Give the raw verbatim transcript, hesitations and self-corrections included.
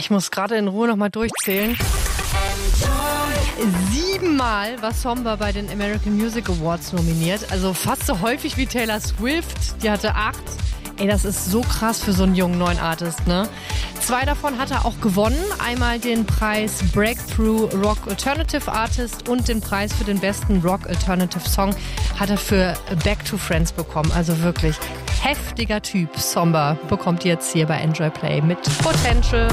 Ich muss gerade in Ruhe nochmal durchzählen. Siebenmal war Somber bei den American Music Awards nominiert. Also fast so häufig wie Taylor Swift. Die hatte acht. Ey, das ist so krass für so einen jungen neuen Artist, ne? Zwei davon hat er auch gewonnen. Einmal den Preis Breakthrough Rock Alternative Artist und den Preis für den besten Rock Alternative Song hat er für Back to Friends bekommen. Also wirklich heftiger Typ. Somber bekommt jetzt hier bei Enjoy Play mit Potential.